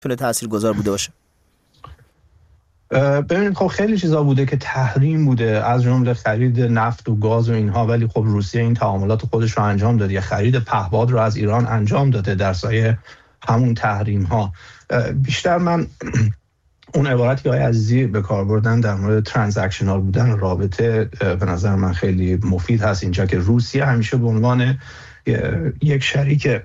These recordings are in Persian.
تونه تاثیرگذار بوده باشه؟ ببینید خب خیلی چیزا بوده که تحریم بوده، از جمله خرید نفت و گاز و اینها، ولی خب روسیه این تعاملات خودش رو انجام داده، یا خرید پهپاد رو از ایران انجام داده در سایه همون تحریم ها. بیشتر من اون عبارتی که آقای عزیزی به کار بردن در مورد ترانزکشنال بودن رابطه به نظر من خیلی مفید هست اینجا، که روسیه همیشه به عنوان یک شریک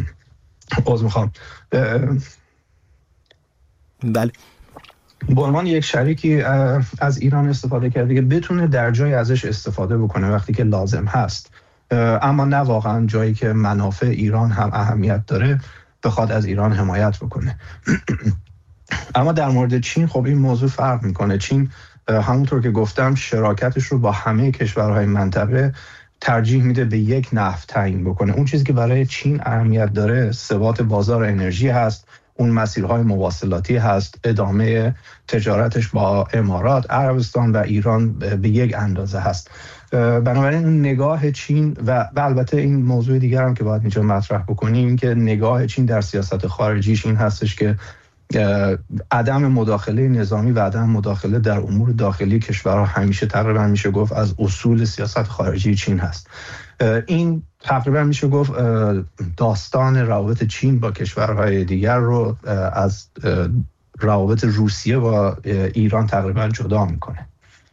بله، به عنوان یک شریکی از ایران استفاده کرده که بتونه در جای ازش استفاده بکنه وقتی که لازم هست، اما نه واقعا جایی که منافع ایران هم اهمیت داره بخواد از ایران حمایت بکنه. اما در مورد چین خب این موضوع فرق میکنه. چین همونطور که گفتم شراکتش رو با همه کشورهای منطقه ترجیح میده به یک نفت تعیین بکنه. اون چیزی که برای چین اهمیت داره ثبات بازار انرژی هست، اون مسیرهای مواصلاتی هست، ادامه تجارتش با امارات، عربستان و ایران به یک اندازه هست. بنابراین نگاه چین و البته این موضوع دیگر هم که باید اینجا مطرح بکنیم که نگاه چین در سیاست خارجیش این هستش که عدم مداخله نظامی و عدم مداخله در امور داخلی کشورها همیشه تقریبا میشه گفت از اصول سیاست خارجی چین هست. این تقریبا میشه گفت داستان روابط چین با کشورهای دیگر رو از روابط روسیه با ایران تقریبا جدا میکنه.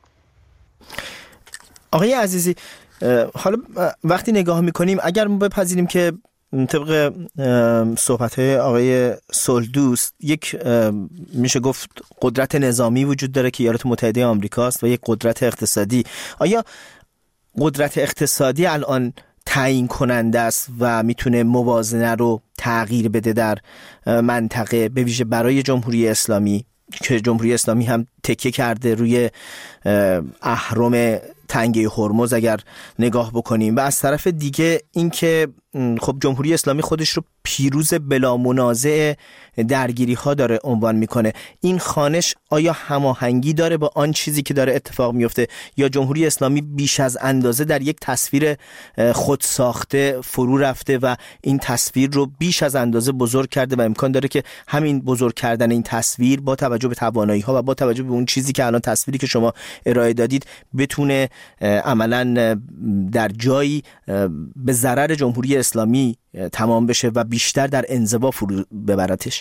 آقای عزیزی، حالا وقتی نگاه میکنیم اگر ما بپذیریم که طبق صحبت‌های آقای صلح‌دوست یک میشه گفت قدرت نظامی وجود داره که ایالات متحده آمریکاست و یک قدرت اقتصادی، آیا قدرت اقتصادی الان تعیین کننده است و میتونه موازنه رو تغییر بده در منطقه، به ویژه برای جمهوری اسلامی که جمهوری اسلامی هم تکیه کرده روی اهرم تنگه هرمز اگر نگاه بکنیم، و از طرف دیگه اینکه خب جمهوری اسلامی خودش رو پیروز بلا منازع درگیری ها داره عنوان میکنه، این خوانش آیا هماهنگی داره با آن چیزی که داره اتفاق میفته، یا جمهوری اسلامی بیش از اندازه در یک تصویر خود ساخته فرو رفته و این تصویر رو بیش از اندازه بزرگ کرده و امکان داره که همین بزرگ کردن این تصویر با توجه به توانایی ها و با توجه به اون چیزی که الان تصویری که شما ارائه دادید بتونه عملاً در جایی به ضرر جمهوری اسلامی تمام بشه و بیشتر در انزوا فرو ببرتش؟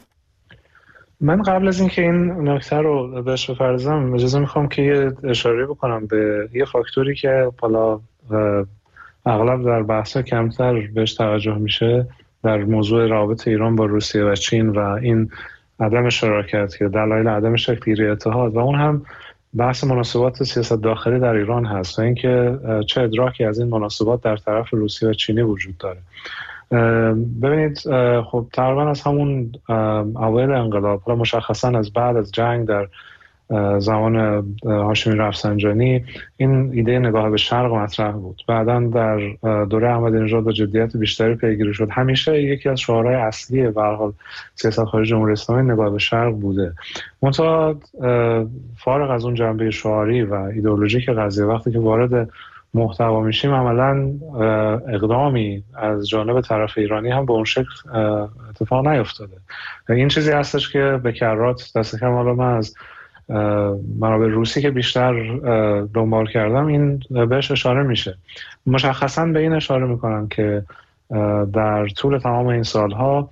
من قبل از اینکه این نکته رو بهش بپردازم اجازه میخوام که یه اشاره بکنم به یه فاکتوری که حالا اغلب در بحث‌ها کمتر بهش توجه میشه در موضوع روابط ایران با روسیه و چین و این عدم شراکت یا دلایل عدم شکل‌گیری اتحاد، و اون هم بحث مناسبات سیاست داخلی در ایران هست و اینکه چه ادراکی از این مناسبات در طرف روسیه و چینی وجود داره. ببینید خب تقریبا از همون اوایل انقلاب، حالا مشخصا از بعد از جنگ در زمان هاشمی رفسنجانی، این ایده نگاه به شرق مطرح بود. بعداً در دوره احمدی‌نژاد با جدیت بیشتری پیگیری شد. همیشه یکی از شعارهای اصلی به هر حال سیاست خارجی جمهوری اسلامی نگاه به شرق بوده. منتها فارغ از اون جنبه شعاری و ایدئولوژیک قضیه، وقتی که وارد محتوا میشیم عملاً اقدامی از جانب طرف ایرانی هم به اون شکل اتفاق نیفتاده. این چیزی هستش که به کرات دست کم حالا من از منابع روسی که بیشتر دنبال کردم این بهش اشاره میشه. مشخصاً به این اشاره میکنم که در طول تمام این سالها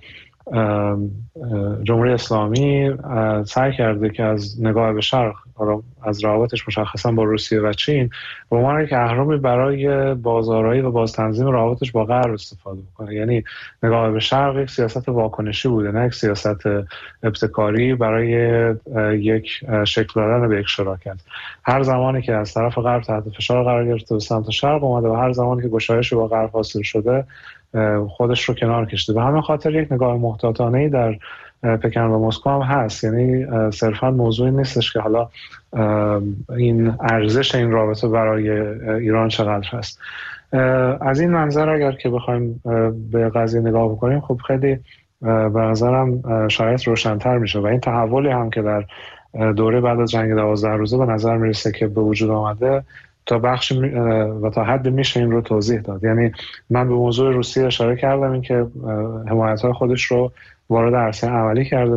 جمهوری اسلامی سعی کرده که از نگاه به شرق، از روابطش مشخصا با روسیه و چین، به عنوان یک اهرمی برای بازآرایی و بازتنظیم روابطش با غرب استفاده بکنه. یعنی نگاه به شرق یک سیاست واکنشی بوده، نه یک سیاست ابتکاری برای یک شکل دادن به یک شراکت. هر زمانی که از طرف غرب تحت فشار قرار گرفته به سمت شرق اومده و هر زمانی که گشایش با غرب حاصل شده خودش رو کنار کشیده. به همین خاطر یک نگاه محتاطانه‌ای در پکن و مسکو هم هست. یعنی صرفا موضوعی نیستش که حالا این ارزش این رابطه برای ایران چقدر هست. از این منظر اگر که بخوایم به قضیه نگاه بکنیم، خب خیلی به نظرم شاید روشن‌تر میشه و این تحولی هم که در دوره بعد از جنگ 12 روزه به نظر میرسه که به وجود آمده تا بخش و تا حد میشه این رو توضیح داد. یعنی من به موضوع روسیه اشاره کردم، این که حمایت‌های خودش رو وارد عرصه عملی کرده